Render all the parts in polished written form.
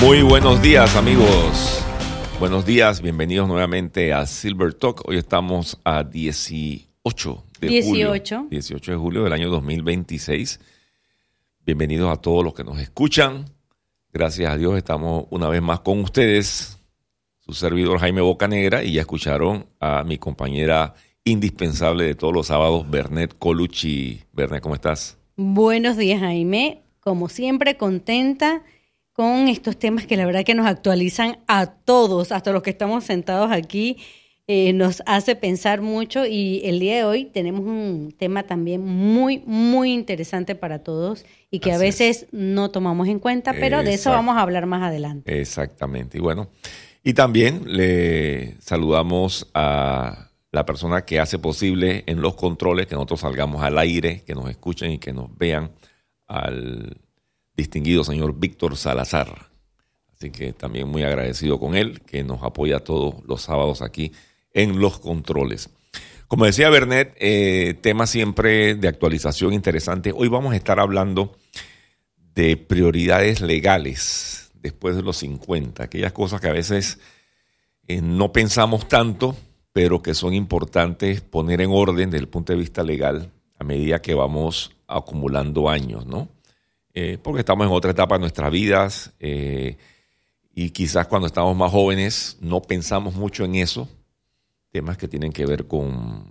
Muy buenos días, amigos. Buenos días, bienvenidos nuevamente a Silver Talk. Hoy estamos a 18 de julio. 18 de julio del año 2026. Bienvenidos a todos los que nos escuchan. Gracias a Dios estamos una vez más con ustedes. Su servidor Jaime Bocanegra, y ya escucharon a mi compañera indispensable de todos los sábados, Bernet Colucci. Bernet, ¿cómo estás? Buenos días, Jaime. Como siempre, contenta con estos temas que la verdad que nos actualizan a todos, hasta los que estamos sentados aquí. Nos hace pensar mucho, y el día de hoy tenemos un tema también muy, muy interesante para todos y que a veces no tomamos en cuenta, pero de eso vamos a hablar más adelante. Exactamente. Y bueno, y también le saludamos a la persona que hace posible en los controles que nosotros salgamos al aire, que nos escuchen y que nos vean, al distinguido señor Víctor Salazar. Así que también muy agradecido con él, que nos apoya todos los sábados aquí en los controles. Como decía Bernet, tema siempre de actualización interesante. Hoy vamos a estar hablando de prioridades legales después de los 50, aquellas cosas que a veces no pensamos tanto, pero que son importantes poner en orden desde el punto de vista legal a medida que vamos acumulando años, ¿no? Porque estamos en otra etapa de nuestras vidas, y quizás cuando estamos más jóvenes no pensamos mucho en eso, temas que tienen que ver con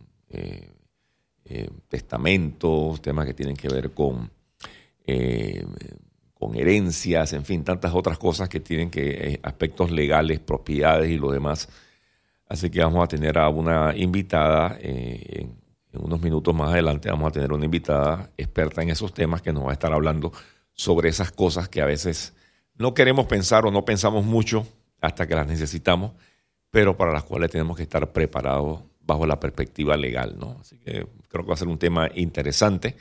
testamentos, temas que tienen que ver con herencias, en fin, tantas otras cosas que tienen aspectos legales, propiedades y lo demás. Así que vamos a tener a una invitada, en unos minutos más adelante vamos a tener una invitada experta en esos temas que nos va a estar hablando sobre esas cosas que a veces no queremos pensar o no pensamos mucho hasta que las necesitamos, pero para las cuales tenemos que estar preparados bajo la perspectiva legal, ¿no? Así que creo que va a ser un tema interesante,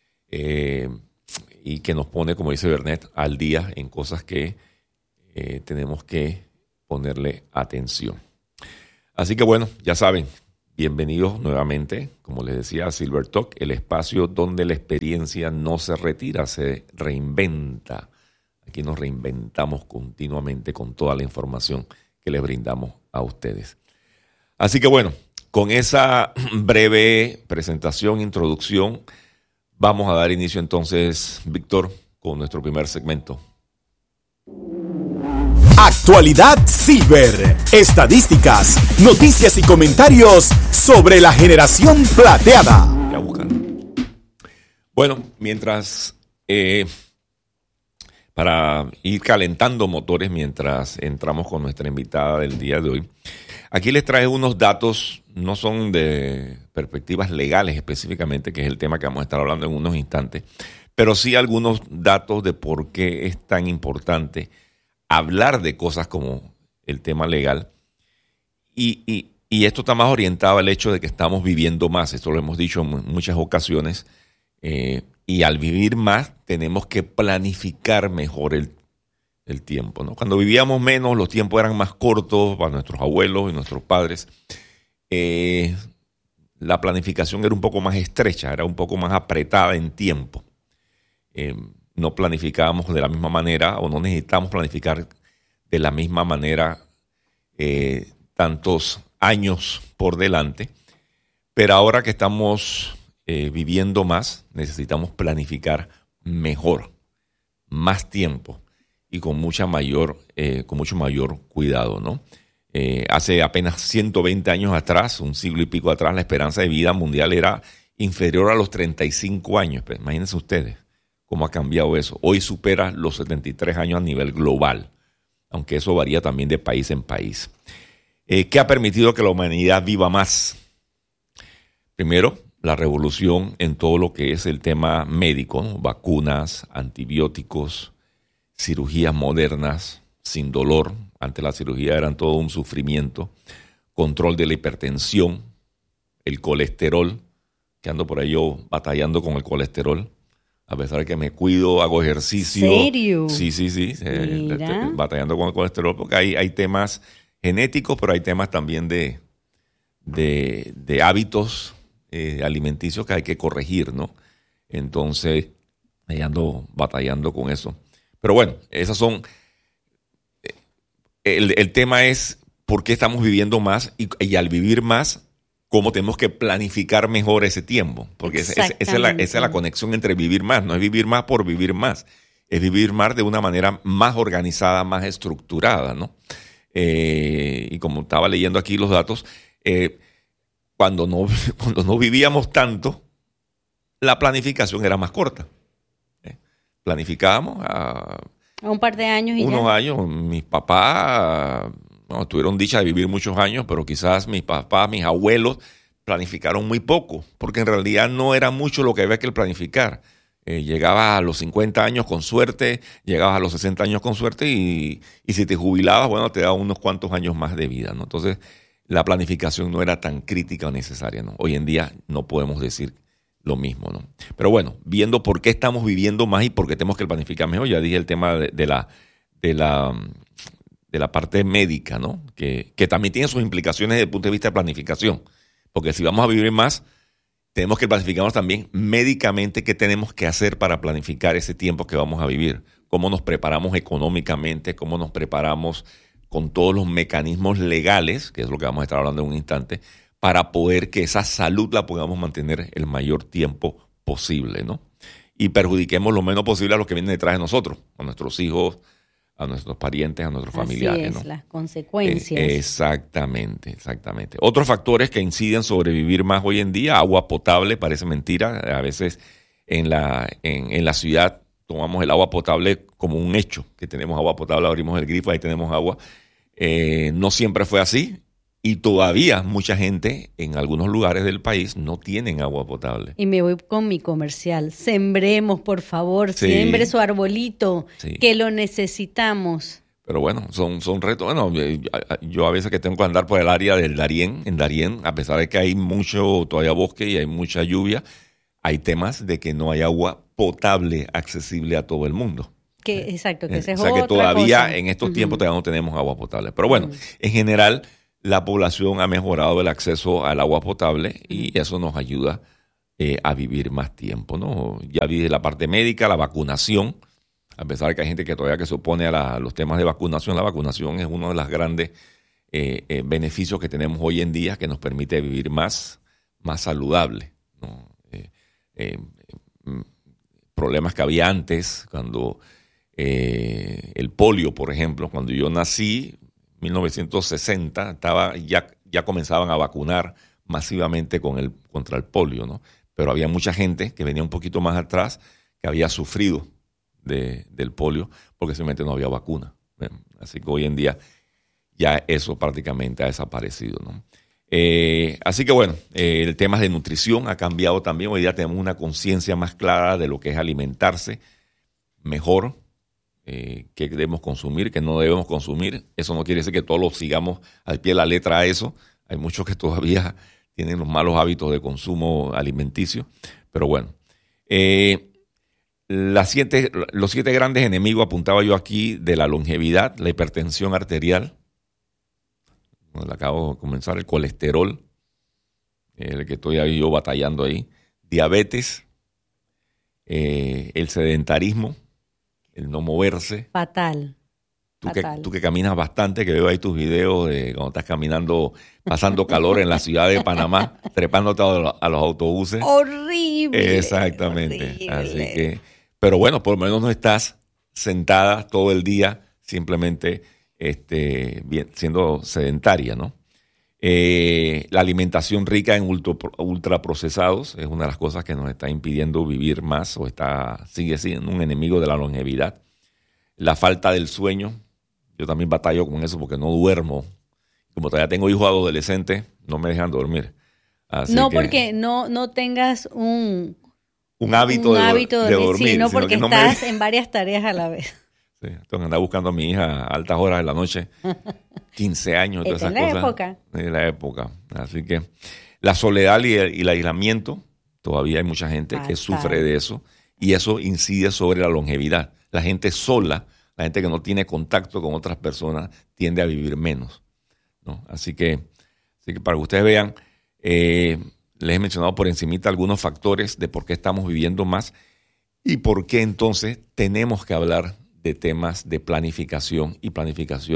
y que nos pone, como dice Bernet, al día en cosas que tenemos que ponerle atención. Así que bueno, ya saben, bienvenidos nuevamente, como les decía, a Silver Talk, el espacio donde la experiencia no se retira, se reinventa. Aquí nos reinventamos continuamente con toda la información que les brindamos a ustedes. Así que bueno, con esa breve presentación, introducción, vamos a dar inicio entonces, Víctor, con nuestro primer segmento. Actualidad Silver, estadísticas, noticias y comentarios sobre la generación plateada. Ya buscan. Bueno, mientras para ir calentando motores mientras entramos con nuestra invitada del día de hoy, aquí les traje unos datos, no son de perspectivas legales específicamente, que es el tema que vamos a estar hablando en unos instantes, pero sí algunos datos de por qué es tan importante hablar de cosas como el tema legal. Y esto está más orientado al hecho de que estamos viviendo más. Esto lo hemos dicho en muchas ocasiones. Y al vivir más tenemos que planificar mejor el tiempo, ¿no? Cuando vivíamos menos, los tiempos eran más cortos para nuestros abuelos y nuestros padres. La planificación era un poco más estrecha, era un poco más apretada en tiempo. No planificábamos de la misma manera, o no necesitamos planificar de la misma manera tantos años por delante. Pero ahora que estamos viviendo más, necesitamos planificar mejor, más tiempo y con mucho mayor cuidado, ¿no? Hace apenas 120 años atrás, un siglo y pico atrás, la esperanza de vida mundial era inferior a los 35 años. Pues, imagínense ustedes cómo ha cambiado eso. Hoy supera los 73 años a nivel global, aunque eso varía también de país en país. ¿Qué ha permitido que la humanidad viva más? Primero, la revolución en todo lo que es el tema médico, ¿no? Vacunas, antibióticos, cirugías modernas, sin dolor. Antes la cirugía eran todo un sufrimiento. Control de la hipertensión, el colesterol, que ando por ahí yo batallando con el colesterol. A pesar de que me cuido, hago ejercicio. ¿En serio? Sí. Batallando con el colesterol, porque hay temas genéticos, pero hay temas también de hábitos alimenticios que hay que corregir, ¿no? Entonces, ahí ando batallando con eso. Pero bueno, esas son el tema es por qué estamos viviendo más y al vivir más, cómo tenemos que planificar mejor ese tiempo. Porque esa es la conexión entre vivir más. No es vivir más por vivir más. Es vivir más de una manera más organizada, más estructurada, ¿no? Y como estaba leyendo aquí los datos, cuando no vivíamos tanto, la planificación era más corta. Planificábamos a un par de años y unos años. Mis papás tuvieron dicha de vivir muchos años, pero quizás mis papás, mis abuelos planificaron muy poco, porque en realidad no era mucho lo que había que planificar. Llegabas a los 50 años con suerte, llegabas a los 60 años con suerte y si te jubilabas, bueno, te daban unos cuantos años más de vida, ¿no? Entonces, la planificación no era tan crítica o necesaria, ¿no? Hoy en día no podemos decir lo mismo, ¿no? Pero bueno, viendo por qué estamos viviendo más y por qué tenemos que planificar mejor, ya dije el tema de la parte médica, ¿no? Que también tiene sus implicaciones desde el punto de vista de planificación, porque si vamos a vivir más, tenemos que planificarnos también médicamente qué tenemos que hacer para planificar ese tiempo que vamos a vivir, cómo nos preparamos económicamente, cómo nos preparamos con todos los mecanismos legales, que es lo que vamos a estar hablando en un instante, para poder que esa salud la podamos mantener el mayor tiempo posible, ¿no? Y perjudiquemos lo menos posible a los que vienen detrás de nosotros, a nuestros hijos, a nuestros parientes, a nuestros familiares. Así es, ¿no? Las consecuencias. Exactamente. Otros factores que inciden sobre vivir más hoy en día, agua potable, parece mentira. A veces en la ciudad tomamos el agua potable como un hecho, que tenemos agua potable, abrimos el grifo, ahí tenemos agua. No siempre fue así. Y todavía mucha gente en algunos lugares del país no tienen agua potable. Y me voy con mi comercial. Sembremos, por favor, siembre su arbolito, que lo necesitamos. Pero bueno, son retos. Bueno, yo a veces que tengo que andar por el área del Darién, en Darién, a pesar de que hay mucho todavía bosque y hay mucha lluvia, hay temas de que no hay agua potable accesible a todo el mundo. Exacto, que esa es o sea otra que todavía cosa. En estos tiempos todavía no tenemos agua potable. Pero bueno, en general la población ha mejorado el acceso al agua potable y eso nos ayuda a vivir más tiempo, ¿no? Ya vi la parte médica, la vacunación, a pesar de que hay gente que todavía que se opone a los temas de vacunación, la vacunación es uno de los grandes beneficios que tenemos hoy en día que nos permite vivir más saludable, ¿no? Problemas que había antes, cuando el polio, por ejemplo, cuando yo nací, 1960, ya comenzaban a vacunar masivamente contra el polio, ¿no? Pero había mucha gente que venía un poquito más atrás que había sufrido del polio porque simplemente no había vacuna. Así que hoy en día ya eso prácticamente ha desaparecido, ¿no? Así que bueno, el tema de nutrición ha cambiado también. Hoy día tenemos una conciencia más clara de lo que es alimentarse mejor, qué debemos consumir, qué no debemos consumir. Eso no quiere decir que todos lo sigamos al pie de la letra a eso. Hay muchos que todavía tienen los malos hábitos de consumo alimenticio. Pero bueno, los 7 grandes enemigos, apuntaba yo aquí, de la longevidad: la hipertensión arterial, le acabo de comenzar, el colesterol, el que estoy ahí yo batallando ahí, diabetes, el sedentarismo, el no moverse. Fatal. Tú que caminas bastante, que veo ahí tus videos de cuando estás caminando, pasando calor en la ciudad de Panamá, trepándote a los autobuses. Horrible. Exactamente. Horrible. Así que, pero bueno, por lo menos no estás sentada todo el día simplemente siendo sedentaria, ¿no? La alimentación rica en ultraprocesados es una de las cosas que nos está impidiendo vivir más o sigue siendo un enemigo de la longevidad. La falta del sueño, yo también batallo con eso porque no duermo. Como todavía tengo hijos adolescentes, no me dejan dormir. Así porque no tengas un hábito de dormir, sino porque estás en varias tareas a la vez. Sí, tengo que andar buscando a mi hija a altas horas de la noche, 15 años, todas esas cosas. En la época. Así que la soledad y el aislamiento, todavía hay mucha gente que sufre de eso y eso incide sobre la longevidad. La gente sola, la gente que no tiene contacto con otras personas, tiende a vivir menos, ¿no? Así que para que ustedes vean, les he mencionado por encimita algunos factores de por qué estamos viviendo más y por qué entonces tenemos que hablar de temas de planificación y planificación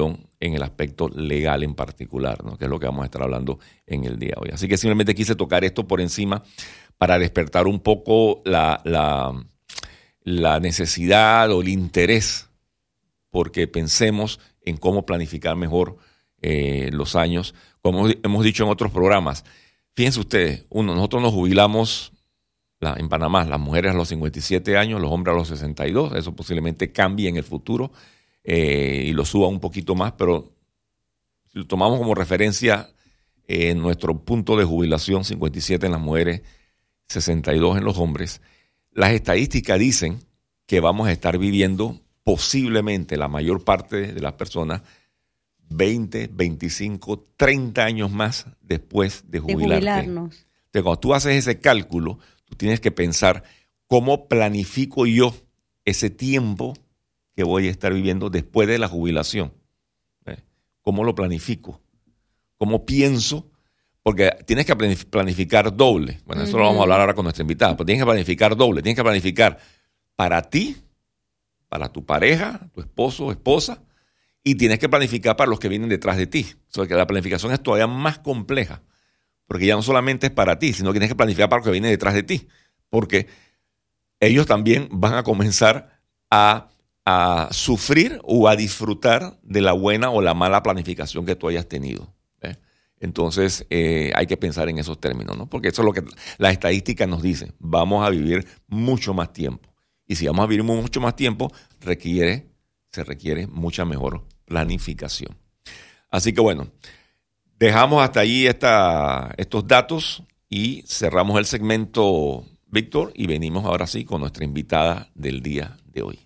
en el aspecto legal en particular, ¿no? Que es lo que vamos a estar hablando en el día de hoy. Así que simplemente quise tocar esto por encima para despertar un poco la necesidad o el interés, porque pensemos en cómo planificar mejor los años. Como hemos dicho en otros programas, fíjense ustedes, nosotros nos jubilamos en Panamá, las mujeres a los 57 años, los hombres a los 62, eso posiblemente cambie en el futuro y lo suba un poquito más, pero si lo tomamos como referencia en nuestro punto de jubilación, 57 en las mujeres, 62 en los hombres, las estadísticas dicen que vamos a estar viviendo posiblemente la mayor parte de las personas 20, 25, 30 años más después de jubilarnos. Entonces, cuando tú haces ese cálculo, tú tienes que pensar cómo planifico yo ese tiempo que voy a estar viviendo después de la jubilación. ¿Cómo lo planifico? ¿Cómo pienso? Porque tienes que planificar doble. Bueno, eso lo vamos a hablar ahora con nuestra invitada, pero tienes que planificar doble. Tienes que planificar para ti, para tu pareja, tu esposo o esposa, y tienes que planificar para los que vienen detrás de ti. O sea, que la planificación es todavía más compleja, porque ya no solamente es para ti, sino que tienes que planificar para los que vienen detrás de ti, porque ellos también van a comenzar a sufrir o a disfrutar de la buena o la mala planificación que tú hayas tenido. Entonces hay que pensar en esos términos, ¿no? Porque eso es lo que las estadísticas nos dicen. Vamos a vivir mucho más tiempo. Y si vamos a vivir mucho más tiempo, se requiere mucha mejor planificación. Así que bueno, dejamos hasta ahí estos datos y cerramos el segmento, Víctor, y venimos ahora sí con nuestra invitada del día de hoy.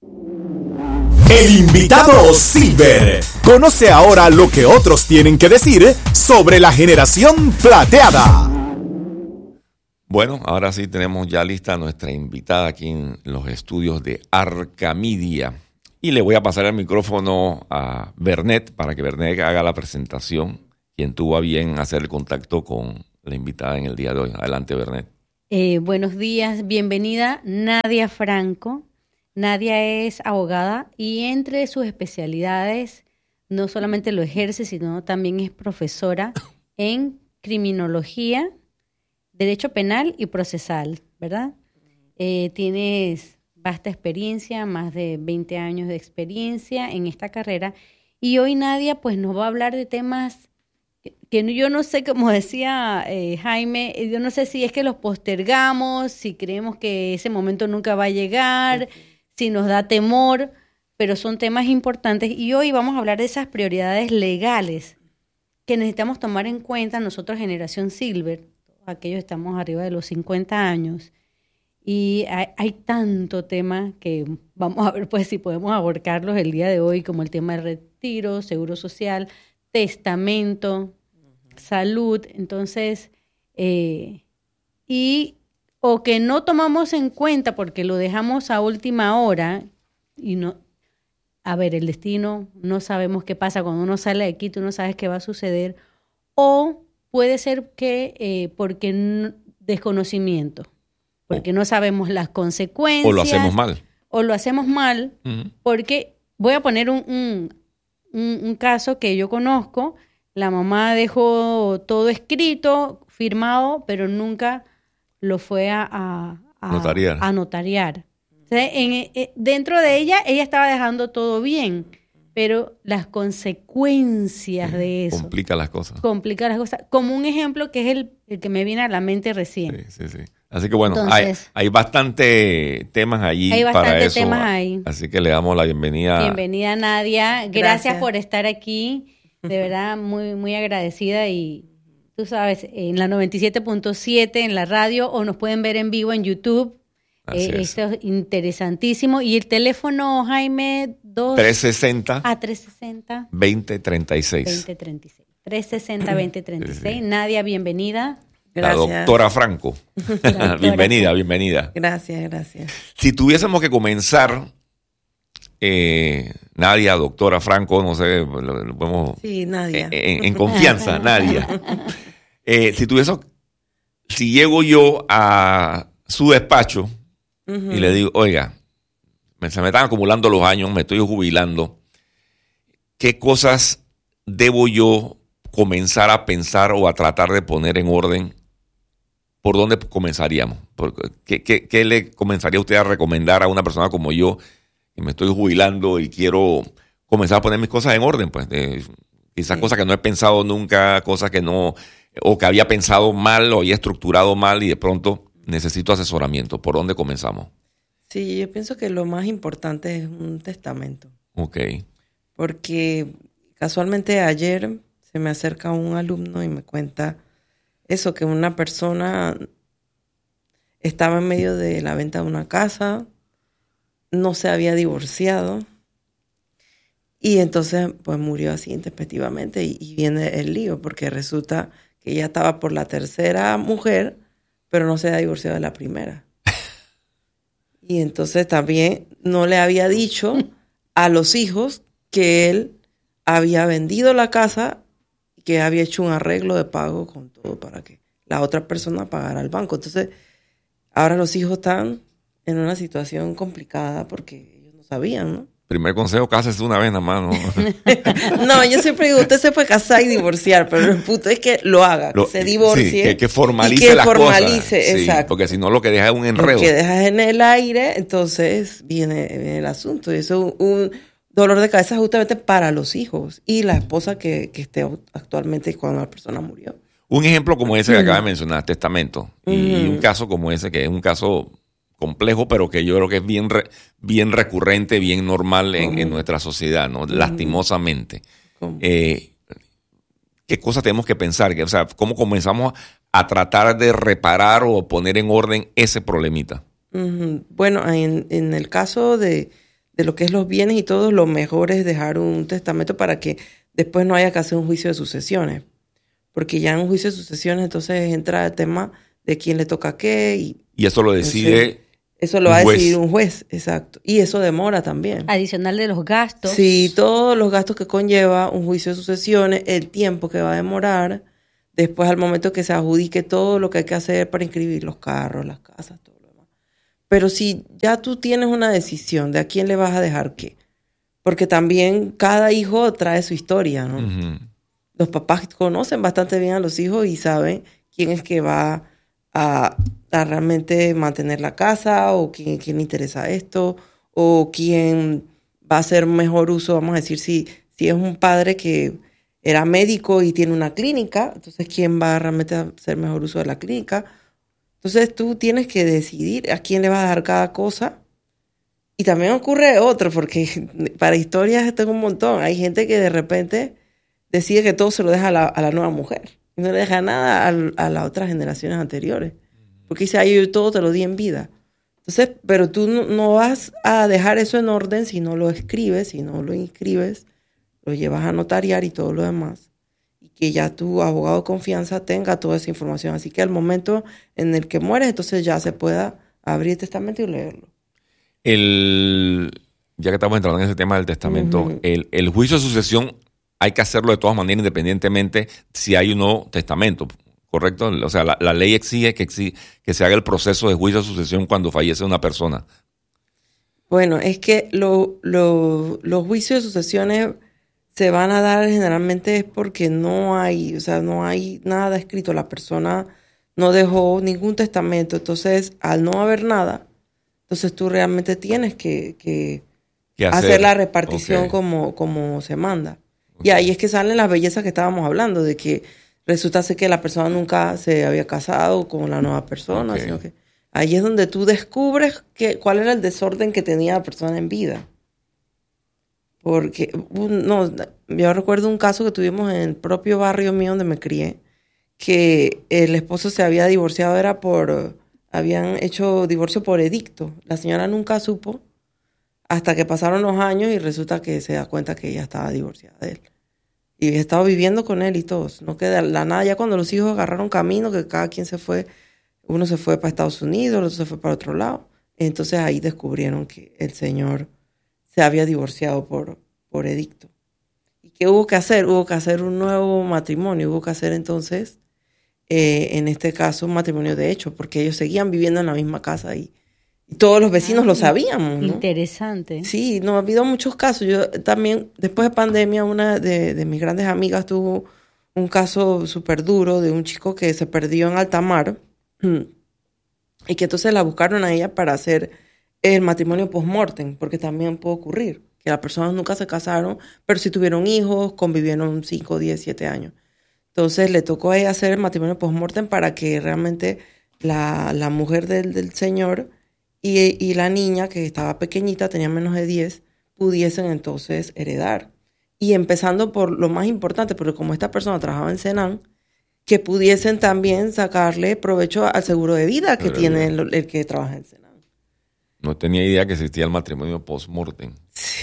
El invitado Silver. Conoce ahora lo que otros tienen que decir sobre la generación plateada. Bueno, ahora sí tenemos ya lista a nuestra invitada aquí en los estudios de Arcamedia. Y le voy a pasar el micrófono a Bernet para que Bernet haga la presentación, quien tuvo a bien hacer el contacto con la invitada en el día de hoy. Adelante, Bernet. Buenos días, bienvenida Nadia Franco. Nadia es abogada y entre sus especialidades no solamente lo ejerce, sino también es profesora en criminología, derecho penal y procesal, ¿verdad? Tienes vasta experiencia, más de 20 años de experiencia en esta carrera. Y hoy Nadia pues nos va a hablar de temas que yo no sé, como decía Jaime, yo no sé si es que los postergamos, si creemos que ese momento nunca va a llegar, si nos da temor, pero son temas importantes. Y hoy vamos a hablar de esas prioridades legales que necesitamos tomar en cuenta nosotros, generación Silver, aquellos que estamos arriba de los 50 años. Y hay tanto tema que vamos a ver pues si podemos abordarlos el día de hoy, como el tema del retiro, seguro social, testamento, salud. Entonces, o que no tomamos en cuenta porque lo dejamos a última hora y no, a ver, el destino, no sabemos qué pasa cuando uno sale de aquí, tú no sabes qué va a suceder, o puede ser que porque desconocimiento, porque no sabemos las consecuencias. O lo hacemos mal. O lo hacemos mal, porque voy a poner un caso que yo conozco. La mamá dejó todo escrito, firmado, pero nunca lo fue a notariar. O sea, dentro de ella estaba dejando todo bien, pero las consecuencias de eso complica las cosas. Como un ejemplo que es el que me viene a la mente recién. Sí. Así que bueno, entonces, hay bastante temas allí para eso. Así que le damos la bienvenida. Bienvenida, Nadia. Gracias por estar aquí. De verdad, muy, muy agradecida. Y tú sabes, en la 97.7 en la radio, o nos pueden ver en vivo en YouTube. Esto es interesantísimo. Y el teléfono, Jaime, 360 2036. 360-2036. Sí. Nadia, bienvenida. Gracias. La doctora Franco. Bienvenida. Gracias. Si tuviésemos que comenzar, Nadia, doctora Franco, no sé, lo podemos... Sí, Nadia. En confianza, Nadia. Si llego yo a su despacho y le digo, oiga, se me están acumulando los años, me estoy jubilando, ¿qué cosas debo yo comenzar a pensar o a tratar de poner en orden? ¿Por dónde comenzaríamos? ¿Qué le comenzaría usted a recomendar a una persona como yo, que me estoy jubilando y quiero comenzar a poner mis cosas en orden? Pues quizás cosas que no he pensado nunca, cosas que no, o que había pensado mal o había estructurado mal y de pronto necesito asesoramiento. ¿Por dónde comenzamos? Sí, yo pienso que lo más importante es un testamento. Ok. Porque casualmente ayer se me acerca un alumno y me cuenta eso, que una persona estaba en medio de la venta de una casa, no se había divorciado y entonces pues murió así intempestivamente y viene el lío porque resulta que ella estaba por la tercera mujer, pero no se había divorciado de la primera. Y entonces también no le había dicho a los hijos que él había vendido la casa, que había hecho un arreglo de pago con todo para que la otra persona pagara al banco. Entonces, ahora los hijos están en una situación complicada porque ellos no sabían, ¿no? Primer consejo, cásese una vez nada más, ¿no? No, yo siempre digo, usted se puede casar y divorciar, pero el punto es que lo haga, que se divorcie. Sí, que formalice las cosas. Sí, exacto. porque si no lo que deja es un enredo. Lo que dejas en el aire, entonces viene el asunto. Y eso es un dolor de cabeza justamente para los hijos y la esposa que esté actualmente cuando la persona murió. Un ejemplo como ese que acaba de mencionar, testamento, y un caso como ese, que es un caso complejo, pero que yo creo que es bien recurrente, bien normal en nuestra sociedad, ¿no? Lastimosamente. ¿Qué cosas tenemos que pensar? O sea, ¿cómo comenzamos a tratar de reparar o poner en orden ese problemita? Bueno, en el caso de lo que es los bienes y todo, lo mejor es dejar un testamento para que después no haya que hacer un juicio de sucesiones. Porque ya en un juicio de sucesiones entonces entra el tema de quién le toca qué. Y eso lo decide eso lo va a decidir un juez, exacto. Y eso demora también. Adicional de los gastos. Sí, todos los gastos que conlleva un juicio de sucesiones, el tiempo que va a demorar, después al momento que se adjudique todo lo que hay que hacer para inscribir los carros, las casas, todo lo demás. Pero si ya tú tienes una decisión de a quién le vas a dejar qué, porque también cada hijo trae su historia, ¿no? Uh-huh. Los papás conocen bastante bien a los hijos y saben quién es que va a realmente mantener la casa o quién le interesa esto o quién va a hacer mejor uso, vamos a decir, si es un padre que era médico y tiene una clínica, entonces quién va realmente a hacer mejor uso de la clínica. Entonces tú tienes que decidir a quién le vas a dejar cada cosa. Y también ocurre otro, porque para historias tengo un montón. Hay gente que de repente decide que todo se lo deja a la nueva mujer. Y no le deja nada a las otras generaciones anteriores. Porque dice, yo todo te lo di en vida. Entonces, pero tú no vas a dejar eso en orden si no lo escribes, si no lo inscribes, lo llevas a notariar y todo lo demás. Y que ya tu abogado de confianza tenga toda esa información. Así que al momento en el que mueres, entonces ya se pueda abrir el testamento y leerlo. Ya que estamos entrando en ese tema del testamento, uh-huh. el juicio de sucesión hay que hacerlo de todas maneras, independientemente si hay un nuevo testamento, ¿correcto? O sea, la ley exige que se haga el proceso de juicio de sucesión cuando fallece una persona. Bueno, es que los juicios de sucesiones se van a dar generalmente es porque no hay nada escrito. La persona no dejó ningún testamento. Entonces, al no haber nada, entonces tú realmente tienes que hacer la repartición como se manda. Okay. Y ahí es que salen las bellezas que estábamos hablando, de que resulta ser que la persona nunca se había casado con la nueva persona, sino que ahí es donde tú descubres cuál era el desorden que tenía la persona en vida. Porque yo recuerdo un caso que tuvimos en el propio barrio mío donde me crié, que el esposo se había divorciado, habían hecho divorcio por edicto. La señora nunca supo hasta que pasaron los años y resulta que se da cuenta que ella estaba divorciada de él. Y estaba viviendo con él y todos. No queda la nada. Ya cuando los hijos agarraron camino, que cada quien se fue, uno se fue para Estados Unidos, el otro se fue para otro lado. Entonces ahí descubrieron que el señor se había divorciado por edicto. ¿Y qué hubo que hacer? Hubo que hacer un nuevo matrimonio. Hubo que hacer entonces, en este caso, un matrimonio de hecho, porque ellos seguían viviendo en la misma casa y todos los vecinos lo sabíamos, ¿no? Interesante. Sí, no, ha habido muchos casos. Yo también, después de pandemia, una de mis grandes amigas tuvo un caso súper duro de un chico que se perdió en alta mar y que entonces la buscaron a ella para hacer el matrimonio post-mortem, porque también puede ocurrir que las personas nunca se casaron, pero sí tuvieron hijos, convivieron 5, 10, 7 años. Entonces le tocó a ella hacer el matrimonio post-mortem para que realmente la mujer del señor y la niña, que estaba pequeñita, tenía menos de 10, pudiesen entonces heredar. Y empezando por lo más importante, porque como esta persona trabajaba en Senan, que pudiesen también sacarle provecho al seguro de vida que tiene el que trabaja en Senan. No tenía idea que existía el matrimonio post-mortem.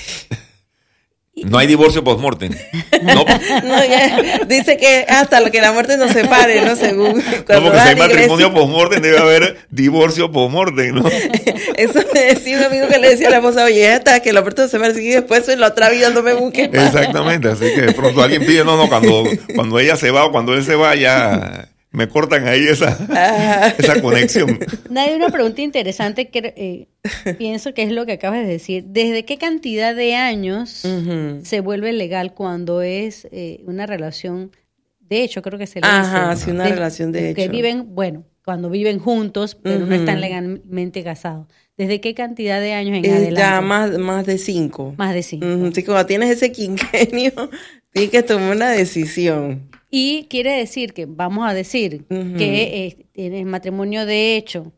No hay divorcio post-mortem. No, dice que hasta lo que la muerte nos separe, ¿no? Según no, porque si hay matrimonio post-mortem debe haber divorcio post-mortem, ¿no? Eso me decía un amigo que le decía a la esposa, oye, hasta que la muerte nos separe, y después en la otra vida no me busques más. Exactamente, así que de pronto alguien pide, cuando ella se va o cuando él se va, ya me cortan ahí esa conexión. Hay una pregunta interesante que pienso que es lo que acabas de decir. ¿Desde qué cantidad de años se vuelve legal cuando es una relación de hecho? Creo que se le dice. Sí, una relación de hecho. Que viven, cuando viven juntos, pero no están legalmente casados. ¿Desde qué cantidad de años en adelante? Ya más de 5. Más de 5. Así que cuando tienes ese quinquenio, tienes que tomar una decisión. Y quiere decir que, vamos a decir, que tienes matrimonio de hecho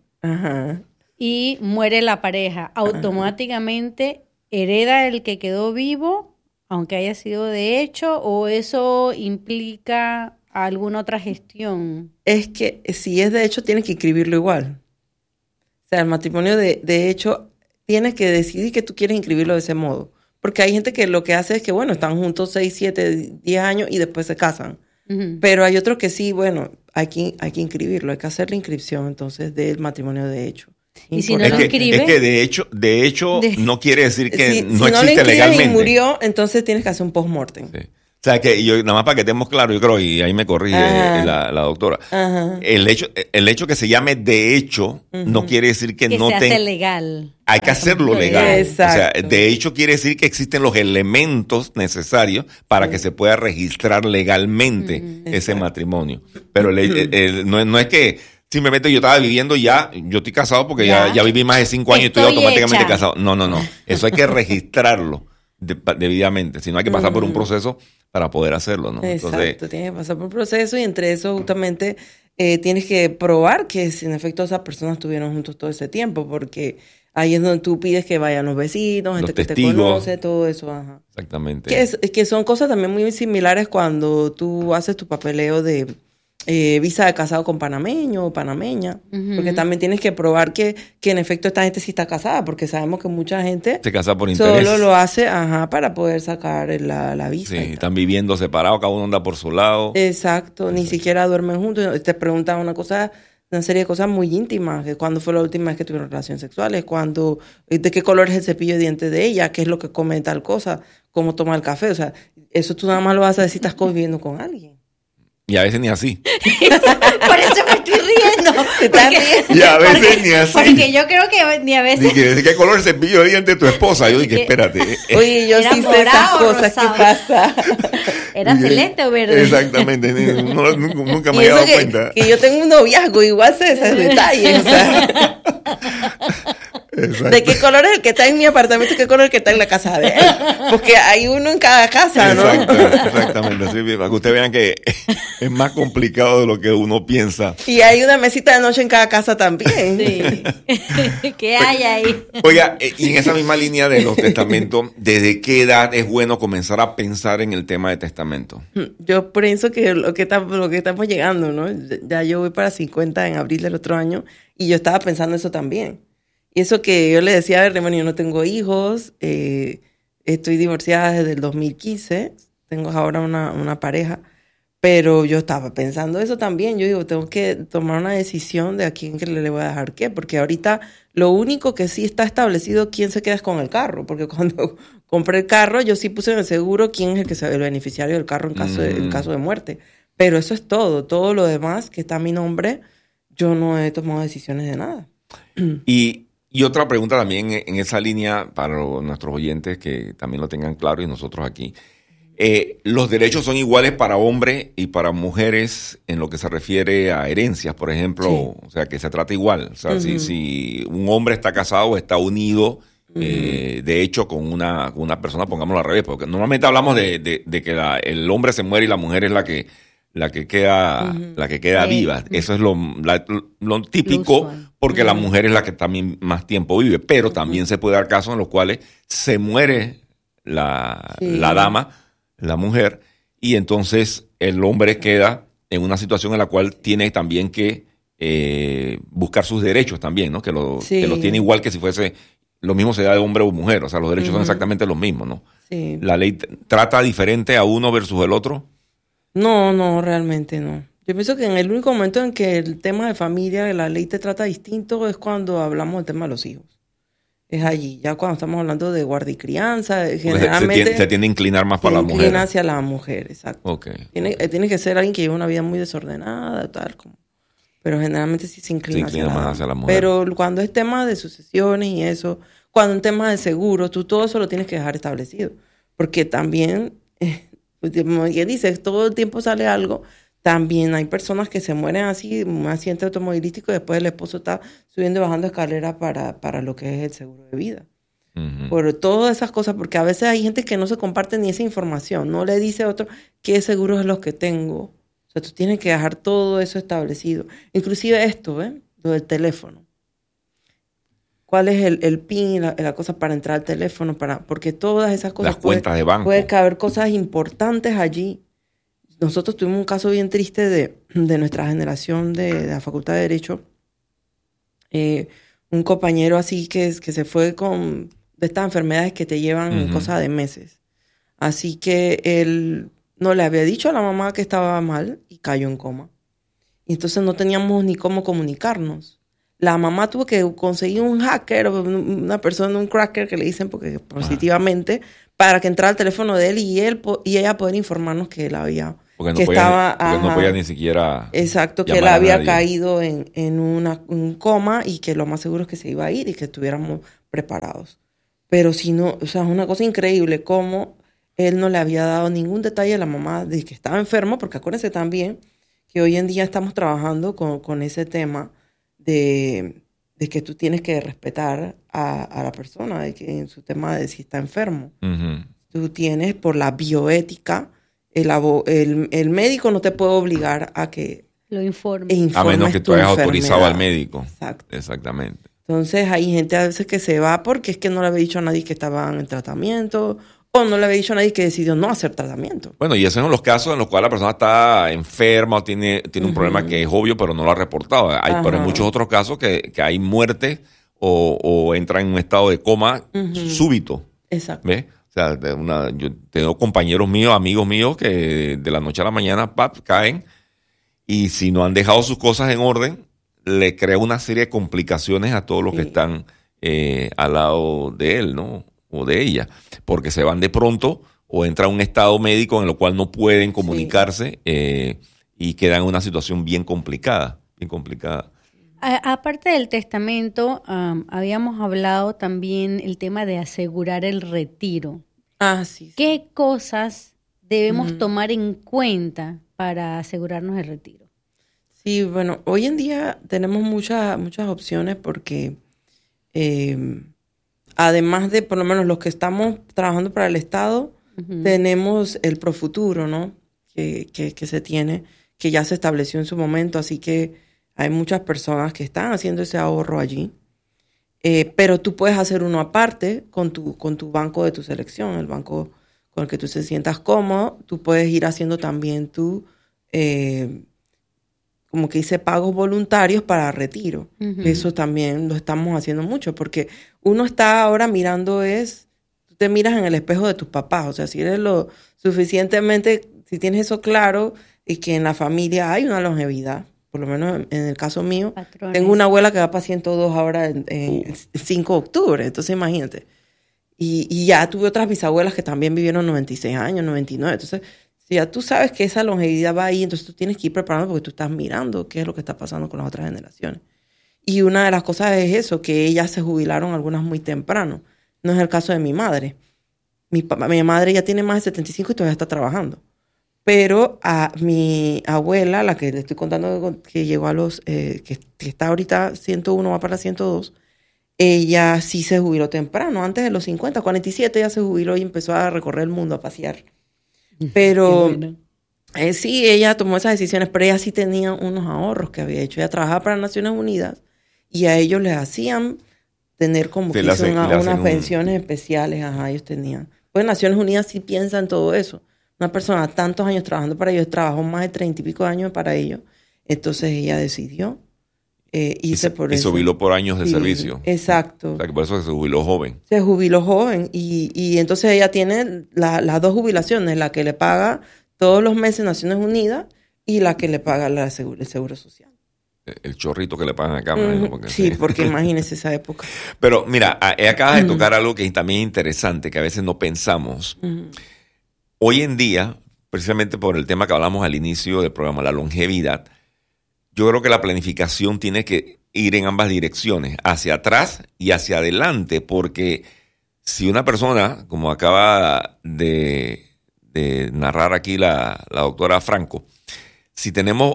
y muere la pareja, automáticamente hereda el que quedó vivo, aunque haya sido de hecho, o eso implica alguna otra gestión. Es que si es de hecho, tienes que inscribirlo igual. O sea, el matrimonio de hecho, tienes que decidir que tú quieres inscribirlo de ese modo. Porque hay gente que lo que hace es que, están juntos 6, 7, 10 años y después se casan. Pero hay otros que sí, hay que inscribirlo, hay que hacer la inscripción entonces del matrimonio de hecho. Y si no lo inscribe, es que de hecho no quiere decir que no si existe no lo legalmente. Y murió, entonces tienes que hacer un post-mortem. Sí. O sea, que yo, nada más para que estemos claros, yo creo, y ahí me corrige la doctora, el hecho que se llame de hecho no quiere decir que no se hace legal. Hay que hacerlo legal. Exacto. O sea, de hecho quiere decir que existen los elementos necesarios para que se pueda registrar legalmente ese matrimonio. Pero no es que simplemente yo estaba viviendo yo estoy casado porque ya viví más de 5 años y estoy automáticamente casado. No. Eso hay que registrarlo debidamente. Si no, hay que pasar por un proceso para poder hacerlo, ¿no? Exacto, Entonces, tienes que pasar por un proceso y entre eso justamente tienes que probar que si en efecto esas personas estuvieron juntos todo ese tiempo, porque ahí es donde tú pides que vayan los vecinos, gente que te conoce, todo eso. Exactamente. Que son cosas también muy similares cuando tú haces tu papeleo de visa de casado con panameño o panameña, porque también tienes que probar que en efecto esta gente sí está casada, porque sabemos que mucha gente se casa por interés. Solo lo hace para poder sacar la visa. Sí, están viviendo separados, cada uno anda por su lado. Exacto, ni siquiera duermen juntos. Te preguntan una serie de cosas muy íntimas, que cuándo fue la última vez que tuvieron relaciones sexuales, de qué color es el cepillo de dientes de ella, qué es lo que come tal cosa, cómo toma el café. O sea, eso tú nada más lo vas a decir si estás conviviendo con alguien. Y a veces ni así. Por eso me estoy riendo. Y a veces ni así. Porque yo creo que ni a veces. Dije, ¿qué color es el cepillo de dientes de tu esposa? Yo dije, espérate. Oye, yo sí sé esas cosas. ¿Qué pasa? ¿Era celeste o verde? Exactamente. Nunca me había dado cuenta. Que yo tengo un noviazgo, igual sé esos detalles. O sea. Exacto. ¿De qué color es el que está en mi apartamento y qué color es el que está en la casa de él? Porque hay uno en cada casa, ¿no? Exactamente. Así, para que ustedes vean que es más complicado de lo que uno piensa. Y hay una mesita de noche en cada casa también. Sí. ¿Qué hay ahí? Oiga, y en esa misma línea de los testamentos, ¿desde qué edad es bueno comenzar a pensar en el tema de testamento? Yo pienso que lo que estamos llegando, ¿no? Ya yo voy para 50 en abril del otro año y yo estaba pensando eso también. Y eso que yo le decía, a ver, yo no tengo hijos, estoy divorciada desde el 2015, tengo ahora una pareja, pero yo estaba pensando eso también. Yo digo, tengo que tomar una decisión de a quién que le voy a dejar qué, porque ahorita lo único que sí está establecido quién se queda es con el carro, porque cuando compré el carro yo sí puse en el seguro quién es el beneficiario del carro en caso de muerte. Pero eso es todo lo demás que está a mi nombre, yo no he tomado decisiones de nada. Y Y otra pregunta también en esa línea para nuestros oyentes que también lo tengan claro y nosotros aquí. ¿Los derechos son iguales para hombres y para mujeres en lo que se refiere a herencias, por ejemplo? Sí. O sea, que se trata igual. O sea, si un hombre está casado, está unido, de hecho, con una persona, pongámoslo al revés, porque normalmente hablamos de que el hombre se muere y la mujer es la que queda viva. Eso es lo típico, usual. porque la mujer es la que también más tiempo vive. Pero también se puede dar casos en los cuales se muere la dama, la mujer, y entonces el hombre queda en una situación en la cual tiene también que buscar sus derechos también, ¿no? Que los tiene igual que si fuese, lo mismo se da de hombre o mujer, o sea, los derechos son exactamente los mismos, ¿no? Sí. ¿La ley trata diferente a uno versus el otro? No, realmente no. Yo pienso que en el único momento en que el tema de familia, la ley te trata distinto es cuando hablamos del tema de los hijos. Es allí. Ya cuando estamos hablando de guarda y crianza, generalmente se tiende a inclinar más para la mujer. Se inclina hacia la mujer, exacto. Okay. Tiene que ser alguien que lleve una vida muy desordenada, tal como. Pero generalmente sí se inclina más hacia la mujer. Pero cuando es tema de sucesiones y eso, cuando es tema de seguro, tú todo eso lo tienes que dejar establecido. Porque también, como ella dice, todo el tiempo sale algo. También hay personas que se mueren así, un accidente automovilístico, y después el esposo está subiendo y bajando escaleras para lo que es el seguro de vida. Por todas esas cosas, porque a veces hay gente que no se comparte ni esa información, no le dice a otro qué seguros es los que tengo. O sea, tú tienes que dejar todo eso establecido. Inclusive esto, ¿ves? Lo del teléfono. ¿Cuál es el PIN, la cosa para entrar al teléfono? Porque todas esas cosas... Las cuentas de banco. Puede caber cosas importantes allí. Nosotros tuvimos un caso bien triste de nuestra generación de la Facultad de Derecho. Un compañero así que se fue de estas enfermedades que te llevan cosas de meses. Así que él no le había dicho a la mamá que estaba mal y cayó en coma. Y entonces no teníamos ni cómo comunicarnos. La mamá tuvo que conseguir un hacker, una persona, un cracker que le dicen porque positivamente, para que entrara al teléfono de él y ella poder informarnos que él había... Porque no podía ni siquiera... Exacto, que él había caído en un coma y que lo más seguro es que se iba a ir y que estuviéramos preparados. Pero si no, o sea, es una cosa increíble cómo él no le había dado ningún detalle a la mamá de que estaba enfermo, porque acuérdense también que hoy en día estamos trabajando con ese tema de que tú tienes que respetar a la persona, de que en su tema de si está enfermo. Tú tienes, por la bioética, el médico no te puede obligar a que lo informe. A menos que tú hayas autorizado al médico. Exacto. Exactamente. Entonces hay gente a veces que se va porque es que no le había dicho a nadie que estaban en tratamiento o no le había dicho a nadie que decidió no hacer tratamiento. Bueno, y esos son los casos en los cuales la persona está enferma o tiene un problema que es obvio, pero no lo ha reportado. Pero hay muchos otros casos que hay muerte o entra en un estado de coma súbito. Exacto. ¿Ves? O sea, yo tengo compañeros míos, amigos míos, que de la noche a la mañana caen y si no han dejado sus cosas en orden, le crea una serie de complicaciones a todos los que están al lado de él, ¿no? O de ella, porque se van de pronto o entra un estado médico en el cual no pueden comunicarse y quedan en una situación bien complicada, bien complicada. Aparte del testamento, habíamos hablado también el tema de asegurar el retiro. Sí. ¿Qué cosas debemos tomar en cuenta para asegurarnos el retiro? Sí, bueno, hoy en día tenemos muchas opciones porque además de, por lo menos los que estamos trabajando para el Estado, tenemos el Profuturo, ¿no? Que se tiene, que ya se estableció en su momento, así que hay muchas personas que están haciendo ese ahorro allí. Pero tú puedes hacer uno aparte con tu banco de tu selección, el banco con el que tú te sientas cómodo. Tú puedes ir haciendo también como que dice, pagos voluntarios para retiro. Eso también lo estamos haciendo mucho, porque uno está ahora mirando tú te miras en el espejo de tus papás, o sea, si eres lo suficientemente, si tienes eso claro y que en la familia hay una longevidad, por lo menos en el caso mío, tengo una abuela que va para 102 ahora en 5 de octubre, entonces imagínate. Y ya tuve otras bisabuelas que también vivieron 96 años, 99, entonces si ya tú sabes que esa longevidad va ahí, entonces tú tienes que ir preparando porque tú estás mirando qué es lo que está pasando con las otras generaciones. Y una de las cosas es eso, que ellas se jubilaron algunas muy temprano. No es el caso de mi madre. Mi madre ya tiene más de 75 y todavía está trabajando. Pero a mi abuela, la que le estoy contando que llegó a los, que está ahorita 101, va para 102, ella sí se jubiló temprano, antes de los 50, 47 ella se jubiló y empezó a recorrer el mundo, a pasear. Pero sí, ella tomó esas decisiones, pero ella sí tenía unos ahorros que había hecho. Ella trabajaba para Naciones Unidas y a ellos les hacían tener como que unas pensiones especiales. Ajá, ellos tenían. Pues Naciones Unidas sí piensa en todo eso. Una persona tantos años trabajando para ellos, trabajó más de 30 y pico años para ellos. Entonces ella decidió irse por eso. Y se jubiló por años de servicio. Exacto. O sea, que por eso se jubiló joven. Se jubiló joven. Y entonces ella tiene las dos jubilaciones, la que le paga todos los meses Naciones Unidas y la que le paga el Seguro Social. El chorrito que le pagan acá. Porque, sí, porque imagínese esa época. Pero mira, acabas de tocar algo que también es interesante, que a veces no pensamos. Hoy en día, precisamente por el tema que hablamos al inicio del programa, la longevidad, yo creo que la planificación tiene que ir en ambas direcciones, hacia atrás y hacia adelante, porque si una persona, como acaba de narrar aquí la doctora Franco, si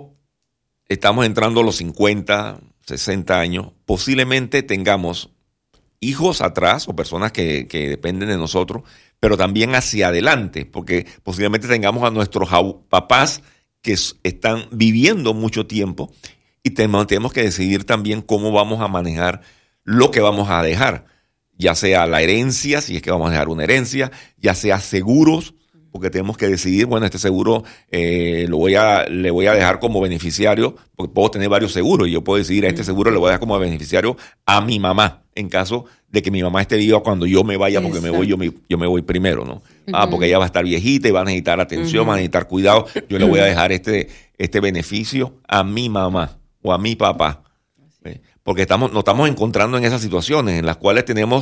estamos entrando a los 50, 60 años, posiblemente tengamos hijos atrás o personas que dependen de nosotros, pero también hacia adelante, porque posiblemente tengamos a nuestros papás que están viviendo mucho tiempo y tenemos que decidir también cómo vamos a manejar lo que vamos a dejar, ya sea la herencia, si es que vamos a dejar una herencia, ya sea seguros, porque tenemos que decidir, bueno, este seguro le voy a dejar como beneficiario, porque puedo tener varios seguros y yo puedo decidir a este seguro le voy a dejar como beneficiario a mi mamá, en caso de que mi mamá esté viva cuando yo me vaya, porque me voy, yo me voy primero, ¿no? Porque ella va a estar viejita y va a necesitar atención, va a necesitar cuidado, yo le voy a dejar este beneficio a mi mamá o a mi papá. Porque nos estamos encontrando en esas situaciones en las cuales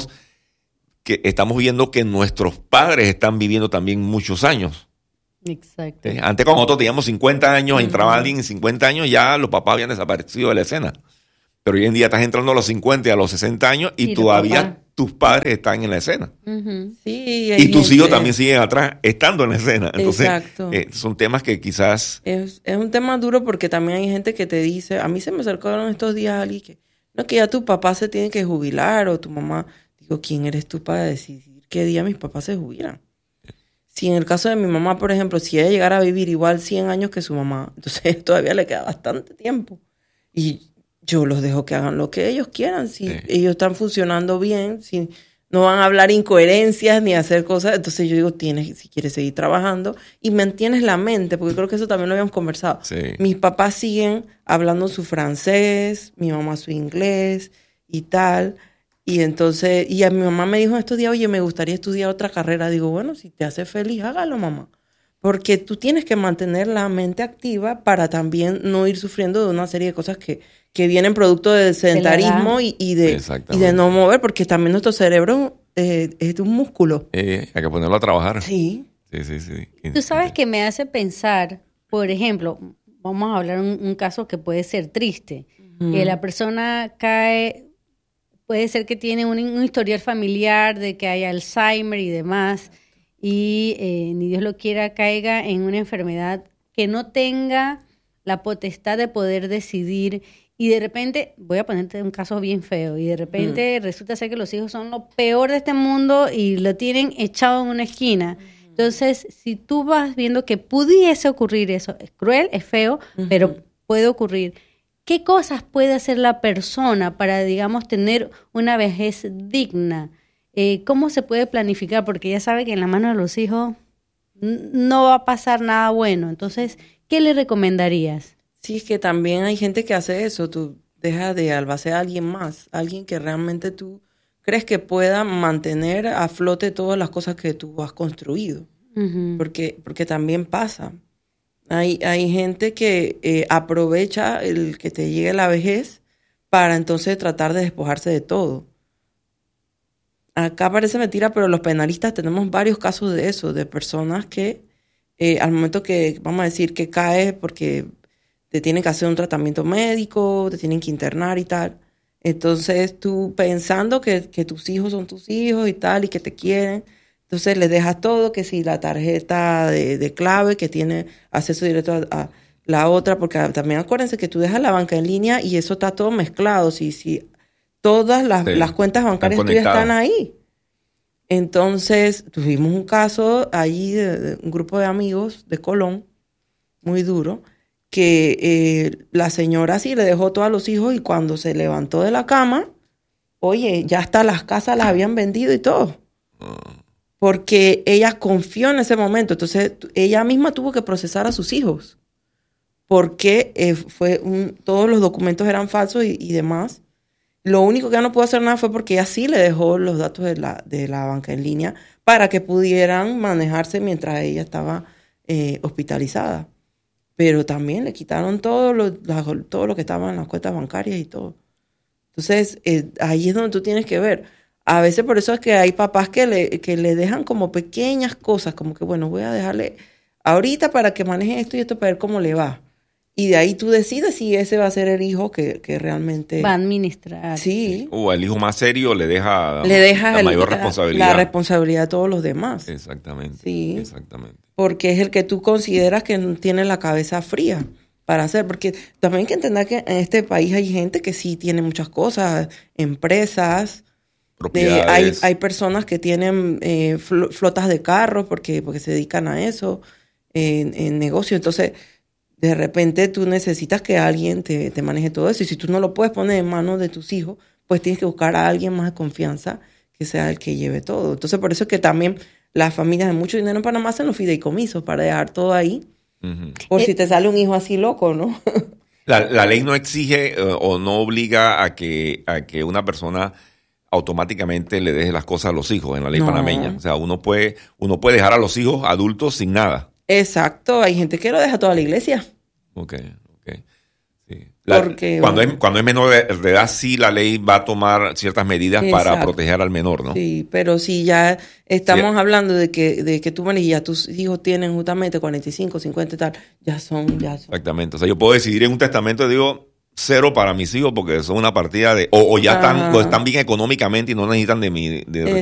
estamos viendo que nuestros padres están viviendo también muchos años. Exacto. Antes cuando nosotros teníamos 50 años, entraba alguien en 50 años, ya los papás habían desaparecido de la escena. Pero hoy en día estás entrando a los 50 y a los 60 años y todavía tus padres están en la escena. Sí, y tus hijos también siguen atrás estando en la escena. Entonces, son temas que quizás... Es un tema duro porque también hay gente que te dice, a mí se me acercaron estos días alguien que, no, que ya tu papá se tiene que jubilar o tu mamá... Digo, ¿quién eres tú para decidir qué día mis papás se jubilan? Si en el caso de mi mamá, por ejemplo, si ella llegara a vivir igual 100 años que su mamá, entonces todavía le queda bastante tiempo. Y yo los dejo que hagan lo que ellos quieran. Si ellos están funcionando bien, si no van a hablar incoherencias ni hacer cosas, entonces yo digo, si quieres seguir trabajando y mantienes la mente, porque creo que eso también lo habíamos conversado. Sí. Mis papás siguen hablando su francés, mi mamá su inglés y tal. Y entonces, a mi mamá me dijo estos días, oye, me gustaría estudiar otra carrera. Digo, bueno, si te hace feliz, hágalo, mamá. Porque tú tienes que mantener la mente activa para también no ir sufriendo de una serie de cosas que vienen producto del sedentarismo y de no mover, porque también nuestro cerebro es un músculo. Hay que ponerlo a trabajar. Sí. Sí. Tú sabes que me hace pensar, por ejemplo, vamos a hablar un caso que puede ser triste, que la persona cae... Puede ser que tiene un historial familiar de que hay Alzheimer y demás, y ni Dios lo quiera caiga en una enfermedad que no tenga la potestad de poder decidir, y de repente, voy a ponerte un caso bien feo, y de repente resulta ser que los hijos son lo peor de este mundo y lo tienen echado en una esquina. Entonces, si tú vas viendo que pudiese ocurrir eso, es cruel, es feo, pero puede ocurrir. ¿Qué cosas puede hacer la persona para, digamos, tener una vejez digna? ¿Cómo se puede planificar? Porque ya sabe que en la mano de los hijos no va a pasar nada bueno. Entonces, ¿qué le recomendarías? Sí, es que también hay gente que hace eso. Tú dejas de albacear a alguien más, alguien que realmente tú crees que pueda mantener a flote todas las cosas que tú has construido. Porque también pasa. Hay gente que aprovecha el que te llegue la vejez para entonces tratar de despojarse de todo. Acá parece mentira, pero los penalistas tenemos varios casos de eso, de personas que al momento que, vamos a decir, que cae porque te tienen que hacer un tratamiento médico, te tienen que internar y tal, Entonces tú pensando que tus hijos son tus hijos y tal, y que te quieren, entonces les dejas todo, que si la tarjeta de clave que tiene acceso directo a la otra, porque también acuérdense que tú dejas la banca en línea y eso está todo mezclado, si todas las cuentas bancarias tuyas están ahí. Entonces tuvimos un caso allí de un grupo de amigos de Colón, muy duro, que la señora sí le dejó todo a los hijos y cuando se levantó de la cama, oye, ya hasta las casas las habían vendido y todo. Porque ella confió en ese momento. Entonces, ella misma tuvo que procesar a sus hijos. Porque todos los documentos eran falsos y demás. Lo único que ella no pudo hacer nada fue porque ella sí le dejó los datos de la banca en línea para que pudieran manejarse mientras ella estaba hospitalizada. Pero también le quitaron todo lo que estaba en las cuentas bancarias y todo. Entonces, ahí es donde tú tienes que ver. A veces por eso es que hay papás que le dejan como pequeñas cosas, como que, bueno, voy a dejarle ahorita para que maneje esto y esto para ver cómo le va. Y de ahí tú decides si ese va a ser el hijo que realmente va a administrar. Sí. O el hijo más serio le deja la mayor responsabilidad. La responsabilidad de todos los demás. Exactamente. Sí. Exactamente. Porque es el que tú consideras que tiene la cabeza fría para hacer. Porque también hay que entender que en este país hay gente que sí tiene muchas cosas, empresas. Hay personas que tienen flotas de carros porque se dedican a eso, en negocio. Entonces, de repente tú necesitas que alguien te maneje todo eso. Y si tú no lo puedes poner en manos de tus hijos, pues tienes que buscar a alguien más de confianza que sea el que lleve todo. Entonces, por eso es que también las familias de mucho dinero en Panamá hacen los fideicomisos para dejar todo ahí. Uh-huh. Por si te sale un hijo así loco, ¿no? La ley no exige o no obliga a que una persona automáticamente le deje las cosas a los hijos en la ley panameña. O sea, uno puede dejar a los hijos adultos sin nada. Exacto. Hay gente que lo deja toda la iglesia. Ok. Sí. Porque, cuando es menor de edad, sí la ley va a tomar ciertas medidas para proteger al menor, ¿no? Sí, pero si ya estamos hablando de que tú y ya tus hijos tienen justamente 45, 50 y tal, ya son. Exactamente. O sea, yo puedo decidir en un testamento, digo, 0 para mis hijos porque son una partida de... O ya están bien económicamente y no necesitan de mi recursos.